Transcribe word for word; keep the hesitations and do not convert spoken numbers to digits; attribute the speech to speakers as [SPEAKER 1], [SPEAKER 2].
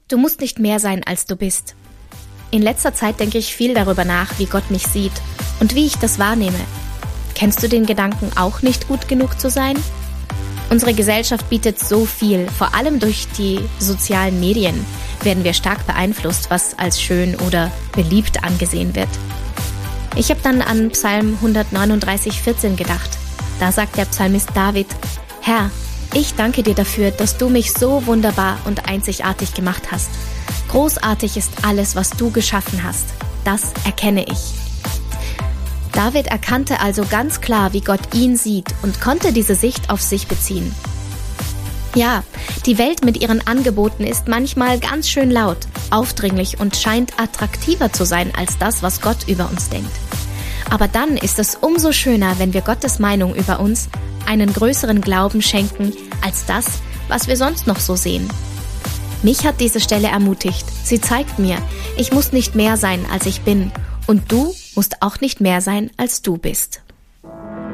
[SPEAKER 1] Du musst nicht mehr sein, als du bist. In letzter Zeit denke ich viel darüber nach, wie Gott mich sieht und wie ich das wahrnehme. Kennst du den Gedanken, auch nicht gut genug zu sein? Unsere Gesellschaft bietet so viel, vor allem durch die sozialen Medien werden wir stark beeinflusst, was als schön oder beliebt angesehen wird. Ich habe dann an Psalm hundertneununddreißig, vierzehn gedacht. Da sagt der Psalmist David: Herr, ich danke dir dafür, dass du mich so wunderbar und einzigartig gemacht hast. Großartig ist alles, was du geschaffen hast. Das erkenne ich. David erkannte also ganz klar, wie Gott ihn sieht und konnte diese Sicht auf sich beziehen. Ja, die Welt mit ihren Angeboten ist manchmal ganz schön laut, aufdringlich und scheint attraktiver zu sein als das, was Gott über uns denkt. Aber dann ist es umso schöner, wenn wir Gottes Meinung über uns einen größeren Glauben schenken als das, was wir sonst noch so sehen. Mich hat diese Stelle ermutigt. Sie zeigt mir, ich muss nicht mehr sein, als ich bin, und du musst auch nicht mehr sein, als du bist.